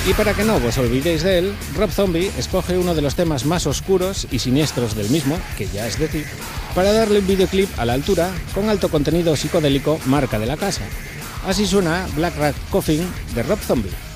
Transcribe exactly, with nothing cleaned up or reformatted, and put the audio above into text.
Y para que no os olvidéis de él, Rob Zombie escoge uno de los temas más oscuros y siniestros del mismo, que ya es decir, para darle un videoclip a la altura con alto contenido psicodélico marca de la casa. Así suena Black Rat Coffin de Rob Zombie.